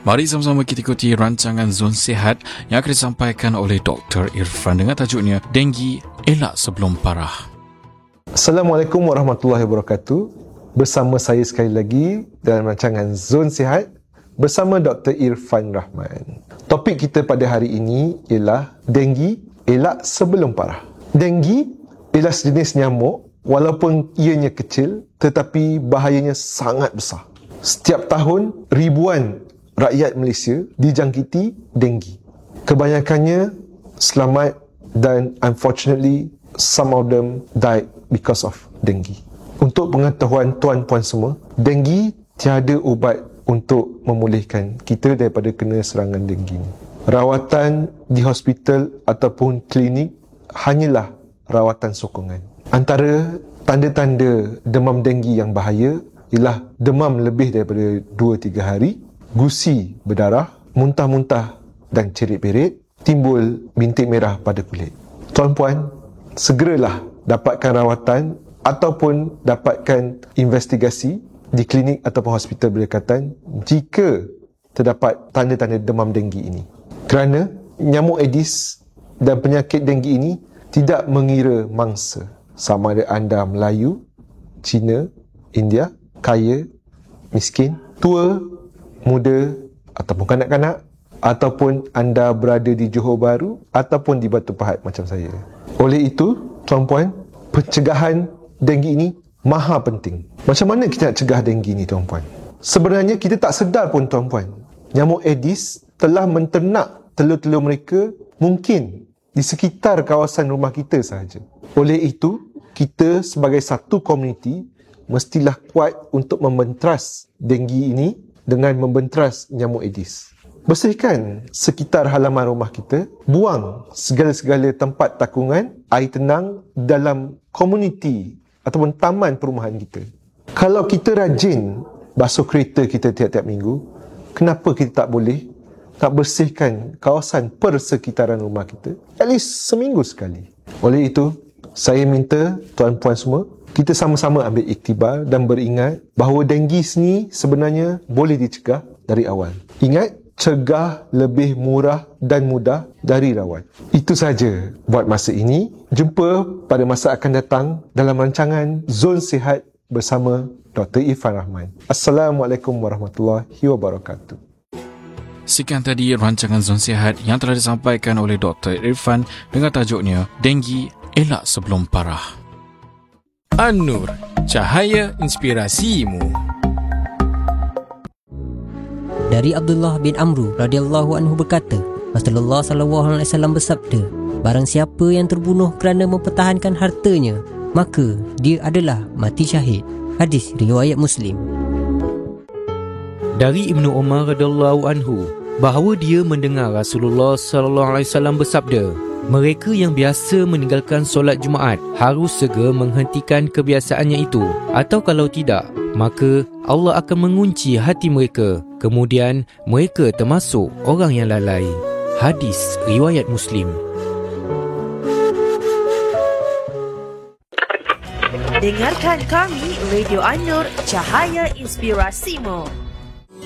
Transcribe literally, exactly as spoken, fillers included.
Mari sama-sama kita ikuti rancangan Zon Sihat yang akan disampaikan oleh Doktor Irfan dengan tajuknya Denggi Elak Sebelum Parah. Assalamualaikum warahmatullahi wabarakatuh. Bersama saya sekali lagi dalam rancangan Zon Sihat bersama Doktor Irfan Rahman. Topik kita pada hari ini ialah Denggi Elak Sebelum Parah. Denggi ialah sejenis nyamuk walaupun ianya kecil tetapi bahayanya sangat besar. Setiap tahun ribuan rakyat Malaysia dijangkiti denggi. Kebanyakannya selamat dan unfortunately some of them died because of denggi. Untuk pengetahuan tuan-puan semua, denggi tiada ubat untuk memulihkan kita daripada kena serangan denggi. Rawatan di hospital ataupun klinik hanyalah rawatan sokongan. Antara tanda-tanda demam denggi yang bahaya ialah demam lebih daripada dua tiga hari, gusi berdarah, muntah-muntah dan cerit-berit, timbul bintik merah pada kulit. Tuan-puan, segeralah dapatkan rawatan ataupun dapatkan investigasi di klinik ataupun hospital berdekatan jika terdapat tanda-tanda demam denggi ini. Kerana nyamuk Aedes dan penyakit denggi ini tidak mengira mangsa, sama ada anda Melayu, Cina, India, kaya, miskin, tua, muda ataupun kanak-kanak, ataupun anda berada di Johor Bahru ataupun di Batu Pahat macam saya. Oleh itu, tuan-puan, pencegahan denggi ini maha penting. Macam mana kita nak cegah denggi ni, tuan-puan? Sebenarnya kita tak sedar pun, tuan-puan, nyamuk Aedes telah menternak telur-telur mereka mungkin di sekitar kawasan rumah kita sahaja. Oleh itu, kita sebagai satu komuniti mestilah kuat untuk membentras denggi ini dengan membentras nyamuk Aedes. Bersihkan sekitar halaman rumah kita, buang segala-segala tempat takungan, air tenang dalam komuniti ataupun taman perumahan kita. Kalau kita rajin basuh kereta kita tiap-tiap minggu, kenapa kita tak boleh nak bersihkan kawasan persekitaran rumah kita at least seminggu sekali? Oleh itu, saya minta tuan-puan semua, kita sama-sama ambil iktibar dan beringat bahawa denggi ni sebenarnya boleh dicegah dari awal. Ingat, cegah lebih murah dan mudah dari rawat. Itu sahaja buat masa ini. Jumpa pada masa akan datang dalam rancangan Zon Sihat bersama Doktor Irfan Rahman. Assalamualaikum warahmatullahi wabarakatuh. Sekian tadi rancangan Zon Sihat yang telah disampaikan oleh Doktor Irfan dengan tajuknya Denggi Elak Sebelum Parah. An-Nur, cahaya inspirasimu. Dari Abdullah bin Amru radhiyallahu anhu berkata, Rasulullah sallallahu alaihi wasallam bersabda, barang siapa yang terbunuh kerana mempertahankan hartanya, maka dia adalah mati syahid. Hadis riwayat Muslim. Dari Ibnu Umar radhiyallahu anhu bahawa dia mendengar Rasulullah sallallahu alaihi wasallam bersabda, mereka yang biasa meninggalkan solat Jumaat harus segera menghentikan kebiasaannya itu, atau kalau tidak, maka Allah akan mengunci hati mereka. Kemudian mereka termasuk orang yang lalai. Hadis riwayat Muslim. Dengarkan kami Radio An-Nur, cahaya inspirasimu.